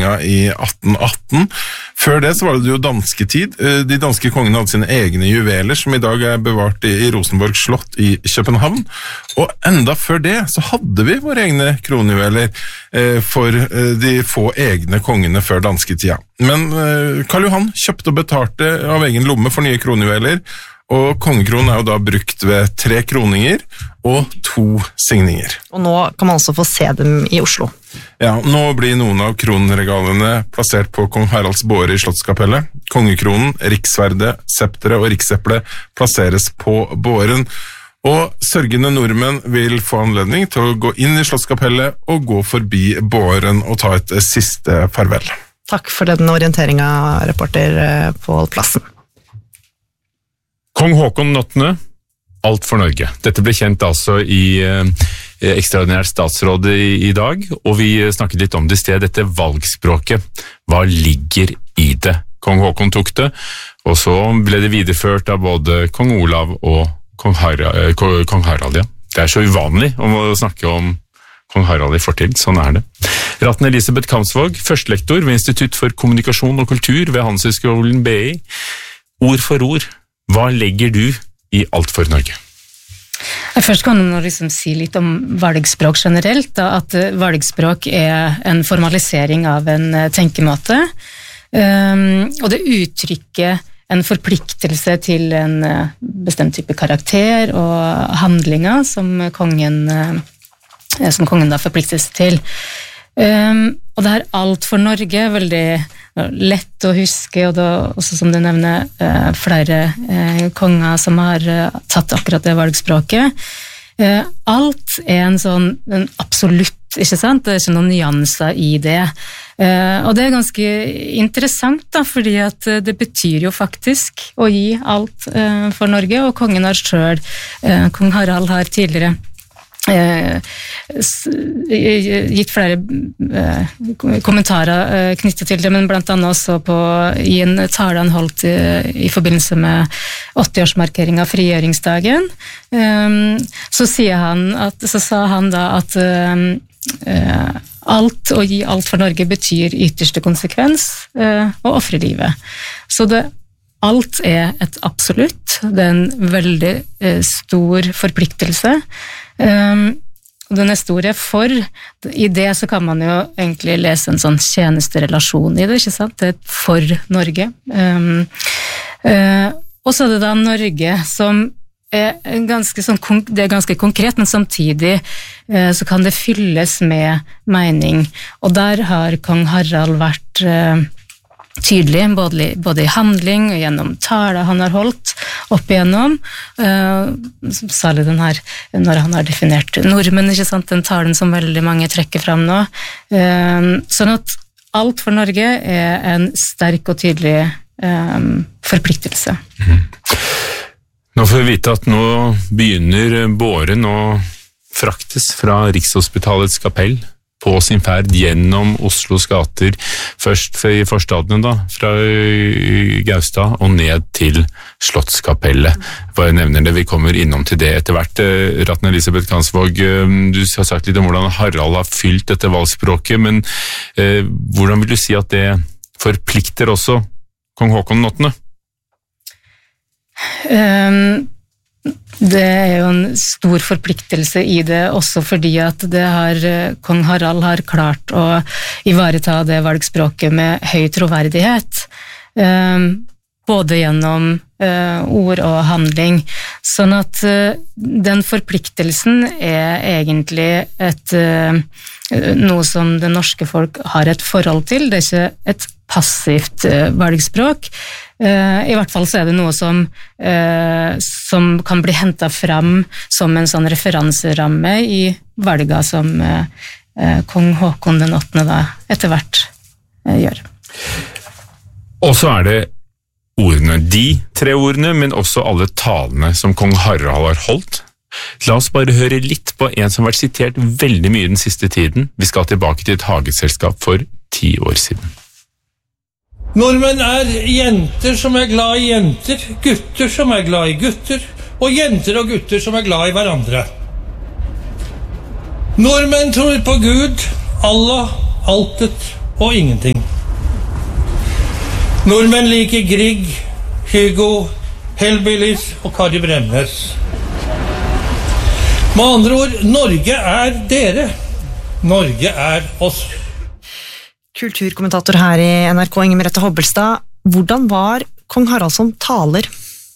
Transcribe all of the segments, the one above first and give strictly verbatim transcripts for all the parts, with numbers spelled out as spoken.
dronninga i atten atten. Før det så var det jo dansketid. De danske kongene hadde sine egne juveler, som i dag er bevart i Rosenborg slott i København. Og enda før det så hadde vi våre egne kronjuveler for de få egne kongene før dansketida. Men Karl Johan kjøpte og betalte av egen lomme for nye kronjuveler, og kongekronen er jo da brukt ved tre kroninger og to signinger. Og nå kan man også få se dem i Oslo. Ja, nå blir noen av kronregalene plassert på kong Haralds båre i Slottskapellet. Kongekronen, riksverde, septere og riksepple plasseres på båren. Og sørgende nordmenn vil få anledning til å gå inn i Slottskapellet og gå forbi båren og ta et siste farvel. Takk for den orienteringen, reporter Pål Plassen. Kong Håkon åttende, alt for Norge. Dette ble kjent altså i eh, ekstraordinært statsråd i, i dag, og vi snakket litt om det i sted, dette valgspråket. Hva ligger i det? Kong Håkon tok det, og så ble det videreført av både kong Olav og kong Harald. Eh, kong Harald ja. Det er så uvanlig å snakke om kong Harald i fortid, sånn er det. Ratten Elisabeth Kamsvåg, førstelektor ved Institutt for kommunikasjon og kultur ved Handelshøyskolen B I. Ord for ord. Hva legger du i alt for Norge? Først kan man liksom si litt om valgspråk generelt, da, at valgspråk er en formalisering av en tenkemåte, um, og det uttrykker en forpliktelse til en bestemt type karakter og handlinger som kongen, som kongen da forpliktes til. Um, og det her alt for Norge, veldig lett å huske, og da også som du nevner eh, flere eh, konger som har eh, tatt akkurat det valgspråket. Eh, alt er en sånn en absolutt, ikke sant? Det er ikke noen nyanser i det. Eh, og det er ganske interessant da, fordi at det betyr jo faktisk å gi alt eh, for Norge, og kongen har selv, eh, kong Harald har tidligere Eh, gitt flere eh, kommentarer eh, knyttet til det, men blant annet også på, i en tale han holdt i, i forbindelse med åtti-årsmarkering av frigjøringsdagen, eh, så, sier han at, så sa han da at eh, alt å gi alt for Norge betyr ytterste konsekvens eh, å offre livet. Så det alt er et absolutt, det er en veldig eh, stor forpliktelse. Um, det neste ordet for, i det så kan man jo egentlig lese en sånn tjenesterelasjon i det, ikke sant? Det er for Norge. Um, uh, og så er det da Norge som er ganske, sånn, det er ganske konkret, men samtidig uh, så kan det fylles med mening. Og der har kong Harald vært uh, tydelig, både, både i handling og gjennom taler han har holdt opp igjennom, uh, særlig den her, når han har definert nordmenn, ikke sant, den talen som veldig mange trekker fram nå. Uh, sånn at alt for Norge er en sterk og tydelig um, forpliktelse. Mm. Nå får vi vite at nå begynner båren å fraktes fra Rikshospitalets kapell på sin ferd gjennom Oslos gater, først i forstadene da, fra Gaustad og ned til Slottskapellet. Bare nevner det, vi kommer innom til det etter hvert. Ratten Elisabeth Kamsvåg, du har sagt litt om hvordan Harald har fylt dette valgspråket, men eh, hvordan vil du si at det forplikter også kong Håkon åttende? Um Det er jo en stor forpliktelse i det, også fordi at det har, kong Harald har klart å ivareta det valgspråket med høy troverdighet, eh, både gjennom eh, ord og handling. Sånn at eh, den forpliktelsen er egentlig et, eh, noe som det norske folk har et forhold til. Det er ikke et passivt eh, valgspråk. Uh, I hvert fall så er det noe som, uh, som kan bli hentet fram som en sånn referanseramme i valga som uh, uh, kong Håkon den åttende da etter hvert uh, gjør. Og så er det ordene, de tre ordene, men også alle talene som kong Harald har holdt. La oss bare høre litt på en som har vært sitert veldig mye den siste tiden. Vi skal tilbake til et hageselskap for ti år siden. Nordmenn er jenter som er glad i jenter, gutter som er glad i gutter, og jenter og gutter som er glad i hverandre. Nordmenn tror på Gud, Allah, altet og ingenting. Nordmenn liker Grieg, Hugo, Hellbillies og Kari Bremnes. Med andre ord, Norge er dere. Norge er oss. Kulturkommentator her i N R K, Inger Merete Hobbelstad. Hvordan var kong Harald som taler?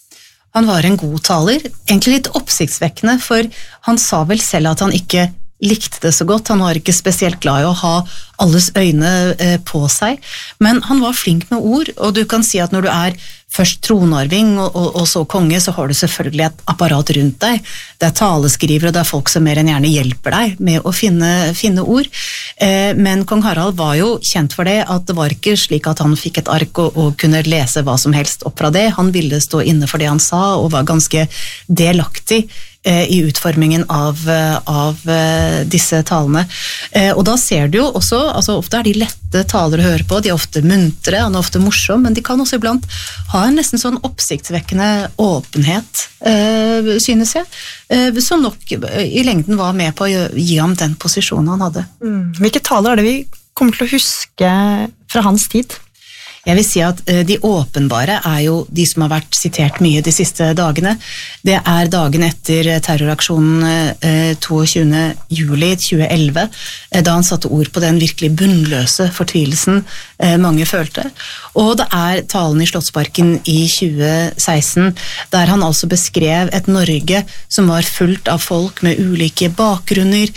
Han var en god taler, egentlig litt oppsiktsvekkende, for han sa vel selv at han ikke likte det så godt. Han var ikke spesielt glad i å ha alles øyne på seg, men han var flink med ord, og du kan si at når du er først tronarving og, og, og så konge, så har du selvfølgelig et apparat rundt deg. Det er taleskrivere, og det er folk som mer enn gjerne hjelper deg med å finne, finne ord. Eh, men kong Harald var jo kjent for det, at det var ikke slik at han fikk et ark og, og kunne lese hva som helst opp fra det. Han ville stå inne for det han sa, og var ganske delaktig eh, i utformingen av, av eh, disse talene. Eh, og da ser du jo også, altså ofte er de lette taler å høre på, de er ofte muntre, han er ofte morsom, men de kan også iblant ha en nesten sånn oppsiktsvekkende åpenhet, øh, synes jeg, øh, som nok i lengden var med på å gi ham den posisjonen han hadde. Mm. Hvilke taler er det vi kommer til å huske fra hans tid? Jeg vil si at de åpenbare er jo de som har vært sitert mye de siste dagene. Det er dagen etter terroraksjonen toogtyvende juli tjue elleve, da han satte ord på den virkelig bunnløse fortvilelsen mange følte. Og det er talen i Slottsparken i tjue seksten, der han altså beskrev et Norge som var fullt av folk med ulike bakgrunner,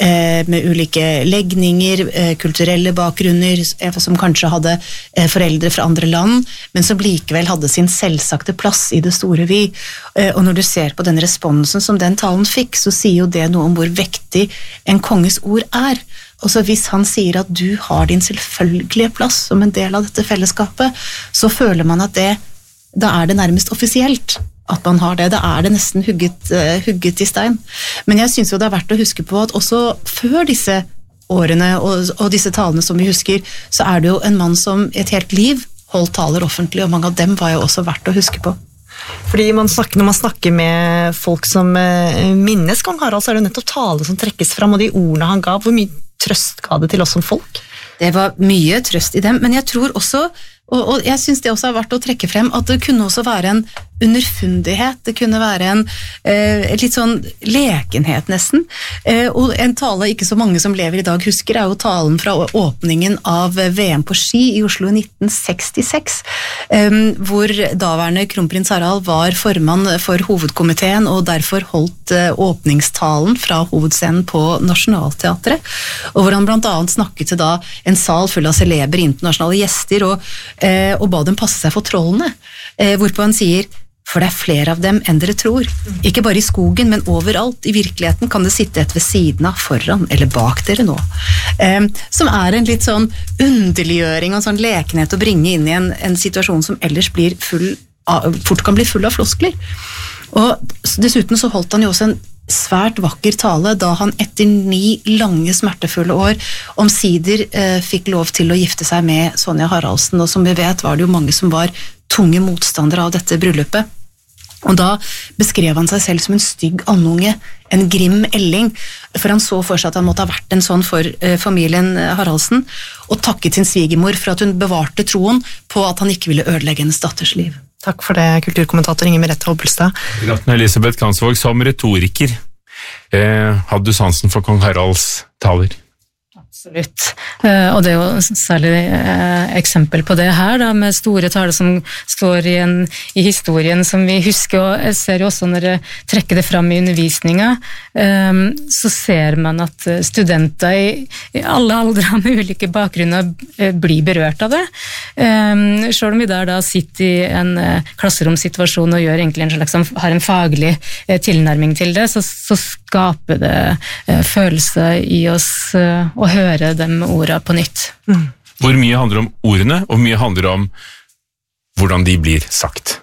med ulike legninger, kulturelle bakgrunner, som kanskje hadde foreldre fra andre land, men som likevel hadde sin selvsagte plass i det store vi. Og når du ser på den responsen som den talen fikk, så sier jo det noe om hvor vektig en konges ord er. Og så hvis han sier at du har din selvfølgelige plass som en del av dette fellesskapet, så føler man at det, da er det nærmest offisielt at man har det. Da er det nesten hugget, uh, hugget i stein. Men jeg synes jo det er verdt å huske på at også før disse årene og, og disse talene som vi husker, så er det jo en mann som et helt liv holdt taler offentlig, og mange av dem var jo også verdt å huske på. Fordi man snakker, når man snakker med folk som minnes kong Harald, så er det nettopp tale som trekkes fram, og de ordene han ga, hvor mye trøst ga det til oss som folk? Det var mye trøst i dem, men jeg tror også, og, og jeg synes det også er verdt å trekke frem, at det kunne også være en underfundighet, det kunne være en eh, litt sånn lekenhet nesten, eh, og en tale ikke så mange som lever i dag husker, er jo talen fra åpningen av V M på ski i Oslo i nitten sekstiseks, eh, hvor daværende kronprins Harald var formann for hovedkomiteen, og derfor holdt eh, åpningstalen fra hovedscenen på Nationaltheatret, og hvor han blant annet snakket til da en sal full av celebre internasjonale gjester, og, eh, og ba dem passe seg for trollene, eh, hvorpå han sier: for det er flere av dem enn dere tror. Ikke bare i skogen, men overalt. I virkeligheten kan det sitte et ved siden av, foran eller bak dere nå. Eh, som er en litt sånn underliggjøring og en sånn lekenhet å bringe inn i en, en situasjon som ellers blir full av, fort kan bli full av floskler. Og dessuten så holdt han jo også en svært vakker tale da han etter ni lange smertefulle år omsider eh, fikk lov til å gifte seg med Sonja Haraldsen, og som vi vet var det jo mange som var tunge motstandere av dette bryllupet. Og da beskrev han seg selv som en stygg andunge, en grim elling, for han så for seg at han måtte ha vært en sånn for eh, familien Haraldsen, og takket sin svigermor for at hun bevarte troen på at han ikke ville ødelegge hennes datters liv. Takk for det, kulturkommentator Inger Merete Hobbelstad. Gratne Elisabeth Kansvåg, som retoriker, eh, hadde du sansen for kong Haralds taler? Absolutt, og det er jo særlig eksempel på det her da, med store taler som står i, en, i historien som vi husker, og jeg ser jo også når jeg trekker det fram i undervisninga, så ser man at studenter i, i alle aldre med ulike bakgrunner blir berørt av det. Selv om vi der da sitter i en klasseromsituasjon og gjør egentlig en slags, har en faglig tilnærming til det, så, så skaper det følelse i oss å høre de ordene på nytt. Mm. Hvor mye handler om ordene, og mye handler om hvordan de blir sagt?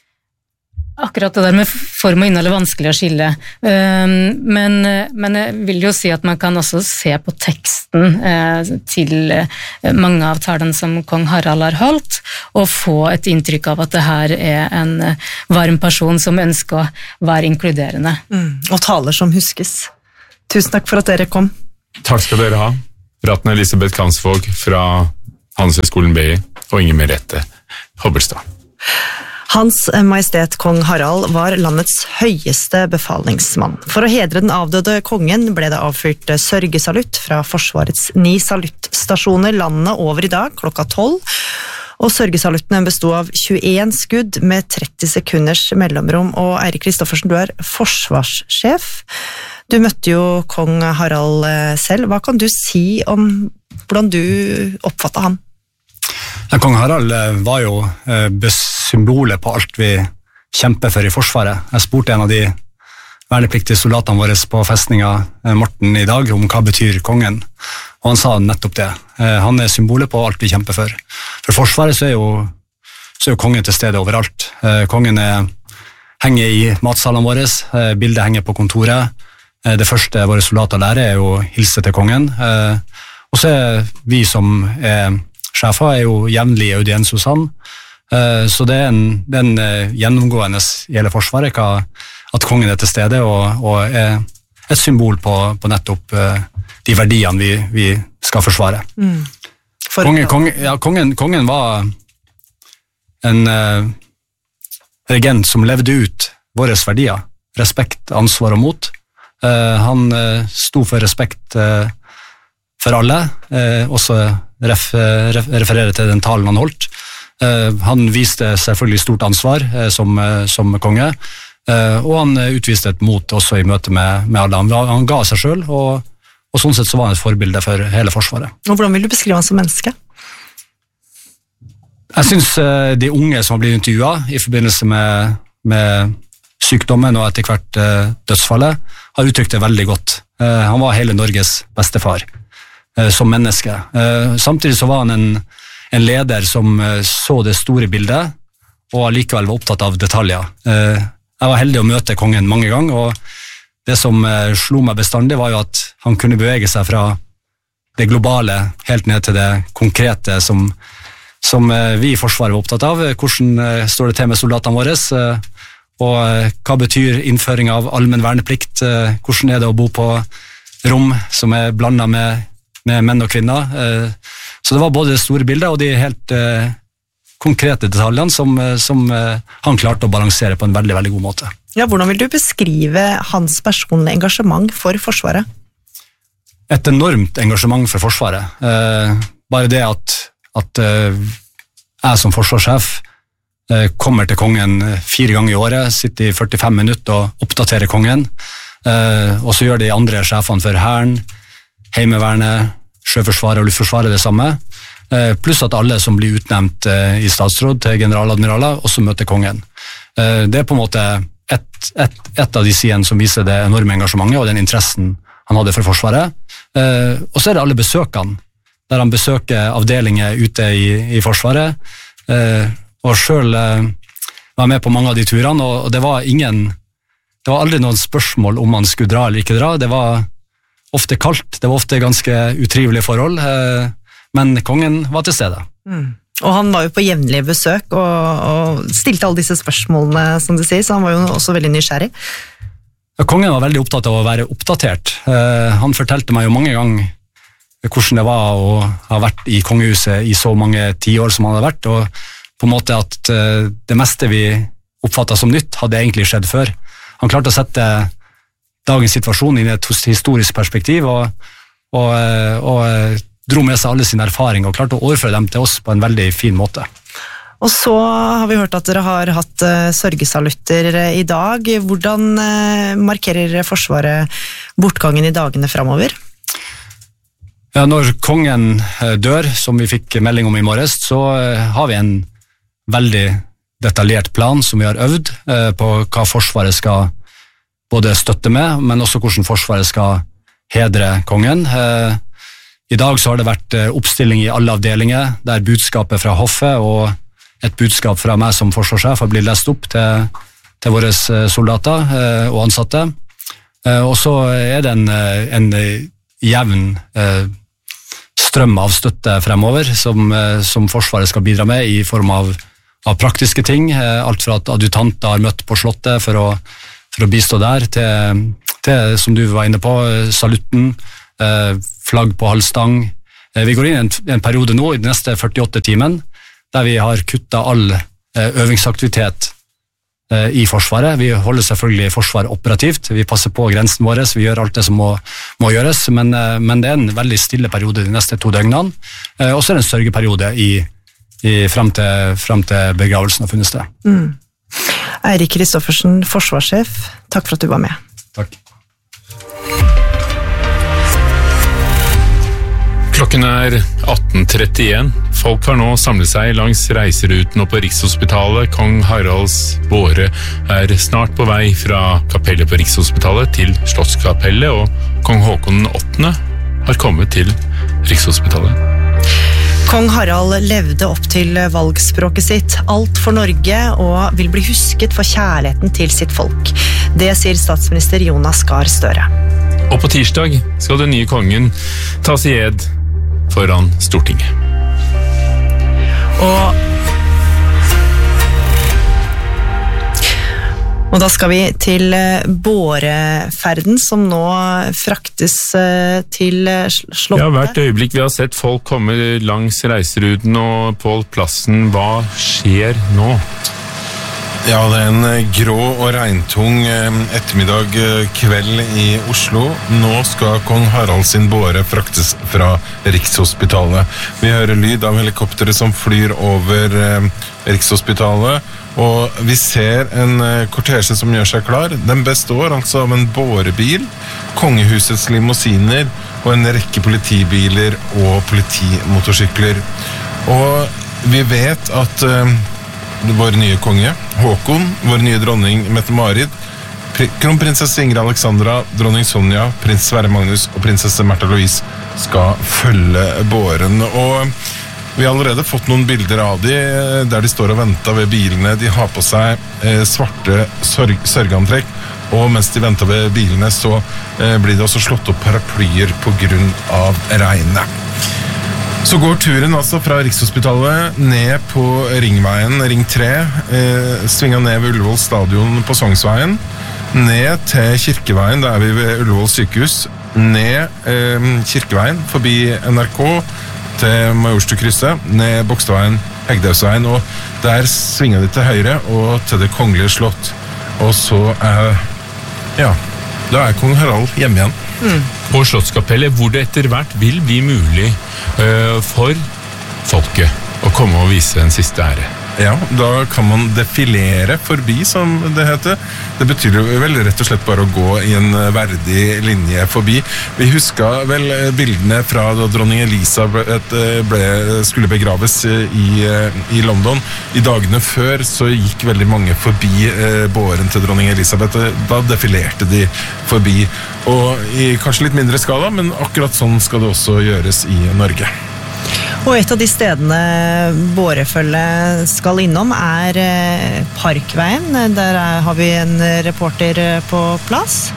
Akkurat det der med form og innhold er vanskelig å skille, men, men jeg vil jo si at man kan også se på teksten til mange av talene som kong Harald har holdt, og få et inntrykk av at det her er en varm person som ønsker å være inkluderende. Mm. Og taler som huskes. Tusen takk for at dere kom. Takk skal dere ha. Gratne Elisabeth Kansvåg fra Handelshøyskolen B I og Inger Merete Hobbelstad. Hans Majestet Kong Harald var landets høyeste befalingsmann. For å hedre den avdøde kongen ble det avfyrt sørgesalutt fra Forsvarets ni saluttstasjoner landet over i dag klokka tolv, og sørgesaluttene bestod av tjueen skudd med tretti sekunders mellomrom, og Eirik Kristoffersen, du er forsvarssjef. Du møtte jo kong Harald selv. Hva kan du si om hvordan du oppfattet han? Ja, kong Harald var jo symbolet på alt vi kjemper for i Forsvaret. Jeg spurte en av de vernepliktige soldatene våre på festninga Morten i dag om hva betyr kongen, og han sa nettopp det. Han er symbolet på alt vi kjemper for. For Forsvaret så er jo, så er jo kongen til stede overalt. Kongen er, henger i matsalene våre, bildet henger på kontoret. Det første våre soldater lærer er jo å hilse til kongen. Og så er vi som er sjefer er jo jevnlig i audiens hos han, så det er en, det er en gjennomgående i hele Forsvaret at kongen er til stede og, og er et symbol på, på nettopp de verdiene vi, vi skal forsvare. Mm. For kongen, kongen, ja, kongen, kongen var en uh, regent som levde ut våre verdier, respekt, ansvar og mot. Uh, han uh, sto for respekt uh, for alle, uh, også ref, ref, referere til den talen han holdt. Uh, han viste selvfølgelig stort ansvar uh, som, uh, som konge, uh, og han utviste et mot også i møte med, med alle. Han, han ga seg selv, og, og sånn sett så var han et forbilde for hele Forsvaret. Og hvordan vil du beskrive han som menneske? Jeg synes uh, de unge som har blitt intervjuet i forbindelse med, med sykdommen og etter hvert uh, dødsfallet, har uttrykt det veldig godt. Uh, han var hele Norges bestefar som menneske. Samtidig så var han en, en leder som så det store bildet, og allikevel var opptatt av detaljer. Jeg var heldig å møte kongen mange ganger, og det som slo meg bestandig var jo at han kunne bevege seg fra det globale helt ned til det konkrete som, som vi i Forsvaret var opptatt av. Hvordan står det til med soldatene våre, og hva betyr innføring av allmenn verneplikt? Hvordan er det å bo på rom som er blandet med med menn og kvinner. Så det var både det store bildet og de helt eh, konkrete detaljene som, som eh, han klarte å balansere på en veldig, veldig god måte. Ja, hvordan vil du beskrive hans personlige engasjement for Forsvaret? Et enormt engasjement for Forsvaret. Eh, bare det at, at eh, jeg som forsvarssjef eh, kommer til kongen fire ganger i året, sitter i førtifem minutter og oppdaterer kongen, eh, og så gjør de andre sjefene for Hæren, Heimevernet, Sjøforsvaret og Luftforsvaret det samme, pluss at alle som blir utnevnt i statsråd til generaladmiraler også møter kongen. Det er på en måte et, et, et av de sidene som viser det enorme engasjementet og den interessen han hadde for Forsvaret. Og så er det alle besøkene, der han besøker avdelinger ute i, i Forsvaret, og selv var med på mange av de turene, og det var ingen, det var aldri noen spørsmål om han skulle dra eller ikke dra. Det var ofte kaldt, det var ofte ganske utrivelige forhold, men kongen var til stede. Mm. Og han var jo på jevnlige besøk og, og stilte alle disse spørsmålene, som du sier, så han var jo også veldig nysgjerrig. Ja, kongen var veldig opptatt av å være oppdatert. Han fortalte meg jo mange ganger hvordan det var å ha vært i kongehuset i så mange tiår som han hadde vært, og på en måte at det meste vi oppfattet som nytt hadde egentlig skjedd før. Han klarte å sette dagens situasjon i et historisk perspektiv, og, og, og dro med seg alle sine erfaringer og klarte å overføre dem til oss på en veldig fin måte. Og så har vi hørt at dere har hatt uh, sørgesalutter i dag. Hvordan uh, markerer Forsvaret bortgangen i dagene fremover? Ja, når kongen uh, dør, som vi fikk melding om i morges, så uh, har vi en veldig detaljert plan som vi har øvd uh, på hva Forsvaret skal både støtte med, men også hvordan Forsvaret skal hedre kongen. I dag så har det vært oppstilling i alle avdelinger, der budskapet fra hoffet og et budskap fra meg som forsvarssjef har blitt lest opp til, til våre soldater og ansatte. Og så er det en, en jevn strøm av støtte fremover, som, som Forsvaret skal bidra med i form av, av praktiske ting, alt fra at adjutanter har møtt på slottet for å for å bistå der, til, til, som du var inne på, salutten, eh, flagg på halvstang, Vi går inn i en, en periode nå, i de neste førtiåtte timen, der vi har kuttet all øvingsaktivitet i Forsvaret. Vi holder selvfølgelig Forsvaret operativt, vi passer på grensen vår, vi gjør alt det som må, må gjøres, men, men det er en veldig stille periode de neste to døgnene, og så er det en sørgeperiode i, i, frem, til, frem til begravelsen har funnet sted. Mm. Eirik Kristoffersen, forsvarssjef, takk for at du var med. Takk. Klokken er atten trettien. Folk har nå samlet seg langs reiseruten og på Rikshospitalet. Kong Haralds båre er snart på vei fra kapellet på Rikshospitalet til Slottskapellet, og kong Håkon den åttende har kommet til Rikshospitalet. Kong Harald levde opp til valgspråket sitt, alt for Norge, og vil bli husket for kjærligheten til sitt folk. Det sier statsminister Jonas Gahr Støre. Og på tirsdag skal den nye kongen tas i ed foran Stortinget. Og, og da skal vi til båreferden som nå fraktes til Slottet. Ja, hvert øyeblikk vi har sett folk komme langs reiseruten og på plassen. Hva skjer nå? Ja, det er en grå og regntung ettermiddag kveld i Oslo. Nå skal kong Harald sin båre fraktes fra Rikshospitalet. Vi hører lyd av helikoptere som flyr over Rikshospitalet, og vi ser en kortesje som gjør seg klar. Den består altså av en bårebil, kongehusets limousiner og en rekke politibiler og politimotorsykler. Og vi vet at vår nye konge, Håkon, vår nye dronning Mette-Marit, kronprinsesse Ingrid Alexandra, dronning Sonja, prins Sverre Magnus og prinsesse Märtha Louise skal følge båren. Og vi har allerede fått noen bilder av de, der de står og venter ved bilene. De har på seg eh, svarte sørg sørgeantrekk, og mens de venter ved bilene så eh, blir det også slått opp paraplyer på grunn av regnet. Så går turen altså fra Rikshospitalet ned på Ringveien, Ring tre, eh, svinget ned ved Ullevål stadion på Sognsveien, ned til Kirkeveien, der er vi ved Ullevål sykehus, ned eh, Kirkeveien, forbi N R K, til Majorstukrysset, ned Bogstadveien, Hegdehaugsveien, og der svinger de til høyre og til Det Kongelige Slott. Og så er, ja, da er kong Harald hjemme igjen. Mm. På Slottskapellet, hvor det etter hvert vil bli mulig uh, for folket å komme og vise en siste ære. Ja, da kan man defilere forbi, som det heter. Det betyr jo vel rett og slett bare å gå i en verdig linje forbi. Vi husker vel bildene fra da dronning Elisabeth ble, skulle begraves i, i London. I dagene før så gikk veldig mange forbi båren til dronning Elisabeth. Da defilerte de forbi. Og i kanskje litt mindre skala, men akkurat sånn skal det også gjøres i Norge. Og et av de stedene bårefølget skal innom er Parkveien. Der har vi en reporter på plass.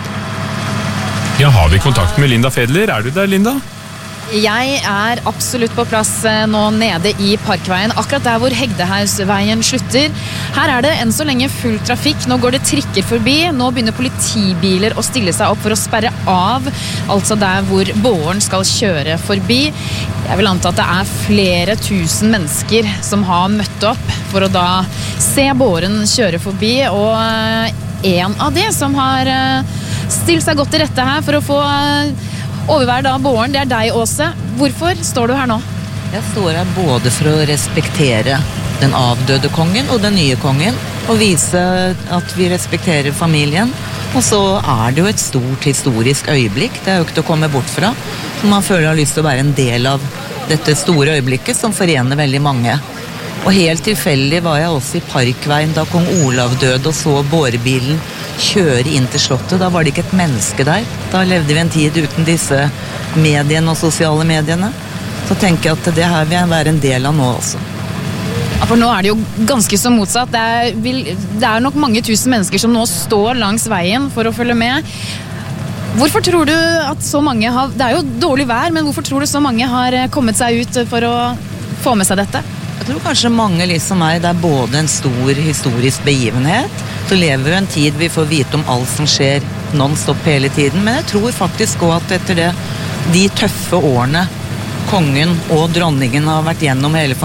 Ja, har vi kontakt med Linda Fedler? Er du der, Linda? Jeg er absolutt på plass nå nede i Parkveien, akkurat der hvor Hegdehaugsveien slutter. Her er det enn så lenge full trafikk, nå går det trikker forbi, nå begynner politibiler å stille seg opp for å sperre av, altså der hvor båren skal kjøre forbi. Jeg vil anta at det er flere tusen mennesker som har møtt opp for å da se båren kjøre forbi, og en av de som har stilt seg godt til rette her for å få overvære da båren, det er deg, Åse. Hvorfor står du her nå? Jeg står her både for å respektere den avdøde kongen og den nye kongen, og vise at vi respekterer familien. Og så er det jo et stort historisk øyeblikk, det er jo ikke til å komme bort fra. Man føler har lyst til å være en del av dette store øyeblikket som forener veldig mange. Og helt tilfeldig var jeg også i Parkveien da kong Olav døde og så bårebilen kjøre inn til slottet. Da var det ikke et menneske der. Da levde vi en tid uten disse mediene og sosiale mediene. Så tenker jeg at det her vil jeg være en del av nå også. Ja, for nå er det jo ganske så motsatt. Det er, vil, det er nok mange tusen mennesker som nå står langs veien for å følge med. Hvorfor tror du at så mange har, det er jo dårlig vær, men hvorfor tror du så mange har kommet seg ut for å få med seg dette? Jeg tror kanskje mange liksom meg, det er både en stor historisk begivenhet, så lever vi en tid vi får vite om alt som skjer non-stop hele tiden, men jeg tror faktisk også at etter det, de tøffe årene kongen og dronningen har vært gjennom hele